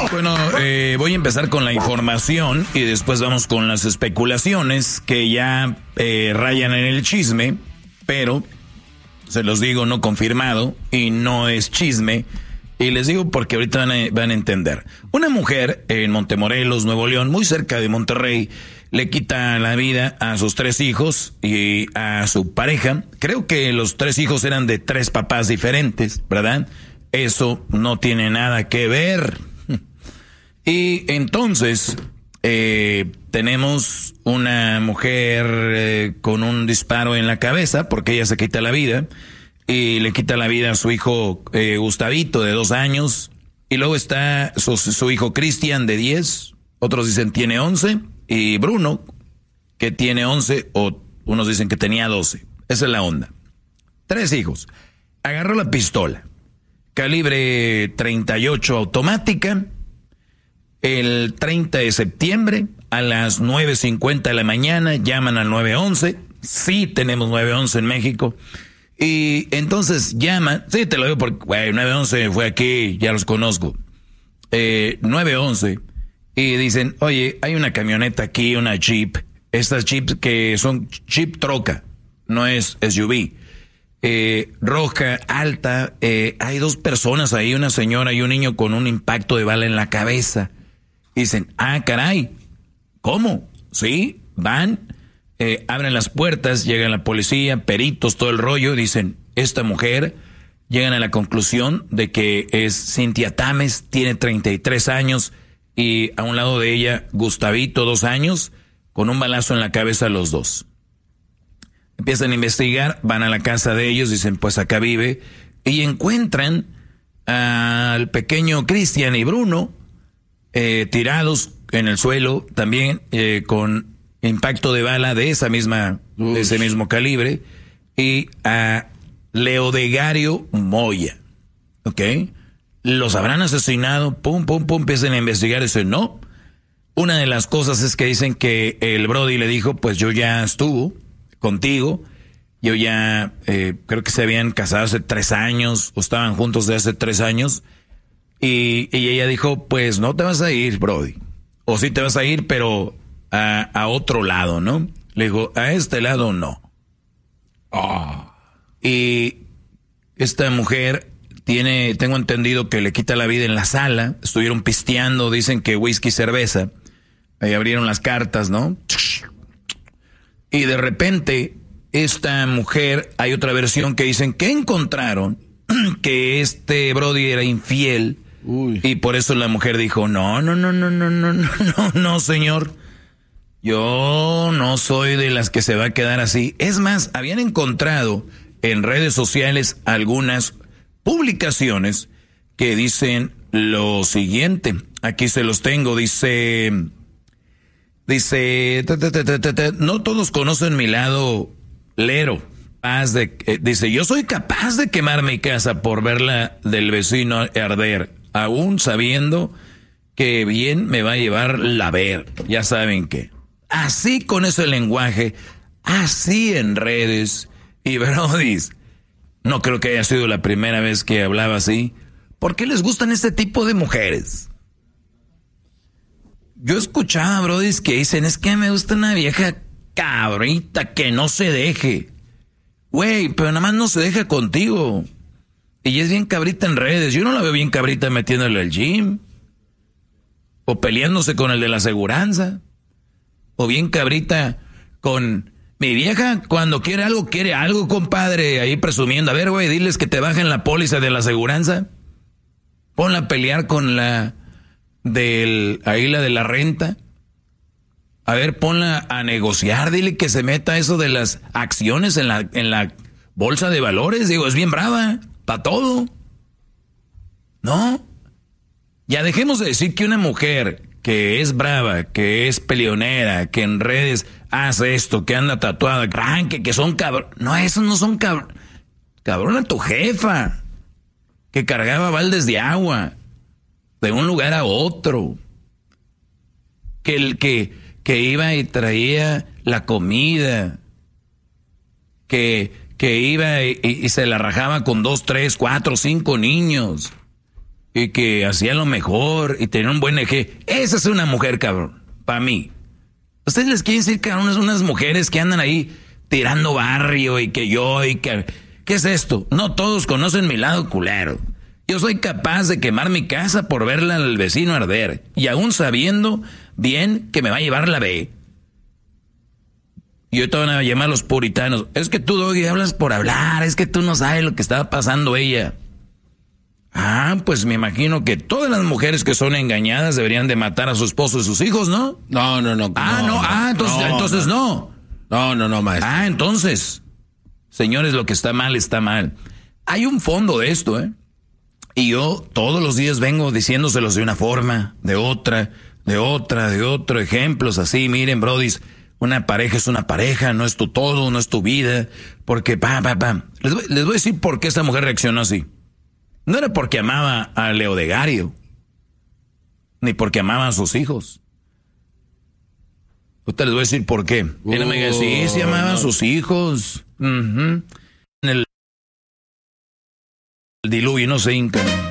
Bueno, voy a empezar con la información y después vamos con las especulaciones que ya rayan en el chisme, pero se los digo, no confirmado y no es chisme. Y les digo porque ahorita van a entender. Una mujer en Montemorelos, Nuevo León, muy cerca de Monterrey, le quita la vida a sus 3 hijos y a su pareja. Creo que los 3 hijos eran de 3 papás diferentes, ¿verdad? Eso no tiene nada que ver. Y entonces tenemos una mujer con un disparo en la cabeza porque ella se quita la vida. Y le quita la vida a su hijo Gustavito, de 2 años. Y luego está su hijo Cristian, de 10. Otros dicen tiene 11. Y Bruno, que tiene 11. O unos dicen que tenía 12. Esa es la onda. 3 hijos. Agarró la pistola. Calibre 38 automática. El 30 de septiembre, a las 9:50 de la mañana, llaman al 911. Sí, tenemos 911 en México. Y entonces llaman, sí te lo digo porque 911 fue aquí, ya los conozco. 911 y dicen, oye, hay una camioneta aquí, una Jeep. Estas Jeeps que son Jeep troca, no es SUV. Roja, alta, hay 2 personas ahí, una señora y un niño con un impacto de bala en la cabeza. Dicen, caray, ¿cómo? Sí, van. Abren las puertas, llega la policía, peritos, todo el rollo, dicen, esta mujer, llegan a la conclusión de que es Cintia Tames, tiene 33 años, y a un lado de ella, Gustavito, 2 años, con un balazo en la cabeza los 2. Empiezan a investigar, van a la casa de ellos, dicen, pues acá vive, y encuentran al pequeño Cristian y Bruno, tirados en el suelo, también con impacto de bala de ese mismo calibre, y a Leodegario Moya, ¿ok? Los habrán asesinado, pum, empiezan a investigar, dicen, no. Una de las cosas es que dicen que el Brody le dijo, pues yo ya estuvo contigo, yo ya, creo que se habían casado hace 3 años, o estaban juntos de hace 3 años, y ella dijo, pues no te vas a ir, Brody, o sí te vas a ir, pero a otro lado, ¿no? Le digo, a este lado no. Y esta mujer tengo entendido que le quita la vida en la sala, estuvieron pisteando, dicen que whisky, cerveza, ahí abrieron las cartas, ¿no? Y de repente, esta mujer, hay otra versión que dicen que encontraron que este Brody era infiel. Uy. Y por eso la mujer dijo, no, señor. Yo no soy de las que se va a quedar así. Es más, habían encontrado en redes sociales algunas publicaciones que dicen lo siguiente. Aquí se los tengo. Dice, no todos conocen mi lado lero. Dice, yo soy capaz de quemar mi casa por verla del vecino arder, aún sabiendo que bien me va a llevar la ver. Ya saben qué. Así con ese lenguaje, así en redes. Y brodis, no creo que haya sido la primera vez que hablaba así. ¿Por qué les gustan este tipo de mujeres? Yo escuchaba brodis que dicen, es que me gusta una vieja cabrita que no se deje. Güey, pero nada más no se deja contigo. Y es bien cabrita en redes. Yo no la veo bien cabrita metiéndole al gym. O peleándose con el de la aseguranza. O bien cabrita con mi vieja, cuando quiere algo, compadre, ahí presumiendo. A ver, güey, diles que te bajen la póliza de la aseguranza. Ponla a pelear con la de la renta. A ver, ponla a negociar, dile que se meta eso de las acciones en la bolsa de valores. Digo, es bien brava, para todo. ¿No? Ya dejemos de decir que una mujer que es brava, que es peleonera, que en redes hace esto, que anda tatuada, que son cabrón. No, esos no son cabrón. Cabrona tu jefa, que cargaba baldes de agua de un lugar a otro. Que iba y traía la comida. Que iba y se la rajaba con 2, 3, 4, 5 niños. y que hacía lo mejor y tenía un buen eje. Esa es una mujer, cabrón, para mí. Ustedes les quieren decir, cabrón, unas mujeres que andan ahí tirando barrio y que yo y que... ¿Qué es esto? No todos conocen mi lado culero. Yo soy capaz de quemar mi casa por verla al vecino arder. Y aún sabiendo bien que me va a llevar la B. Y ahorita van a llamar a los puritanos. Es que tú, Doggy, hablas por hablar. Es que tú no sabes lo que estaba pasando ella. Ah, pues me imagino que todas las mujeres que son engañadas deberían de matar a su esposo y sus hijos, ¿no? No. Entonces no. No, maestro. Ah, entonces. Señores, lo que está mal, está mal. Hay un fondo de esto, ¿eh? Y yo todos los días vengo diciéndoselos de una forma, de otra, ejemplos así. Miren, brodis, una pareja es una pareja, no es tu todo, no es tu vida. Porque, Les voy a decir por qué esta mujer reaccionó así. No era porque amaba a Leodegario, ni porque amaba a sus hijos. Ahorita les voy a decir por qué. Y no me digan, sí amaba a sus hijos. En el diluvio no se hincan.